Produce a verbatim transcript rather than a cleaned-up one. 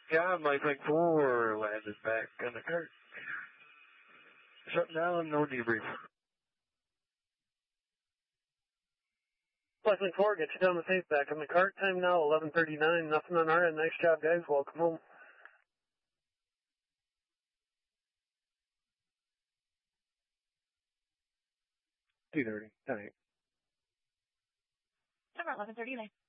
job, Mike Link four landed back on the cart. Shut down, no debrief. Mike Link four, get you down the tape back on the cart. Time now, eleven thirty-nine. Nothing on our end. Nice job, guys. Welcome home. two thirty, ten eight. Number eleven thirty-nine.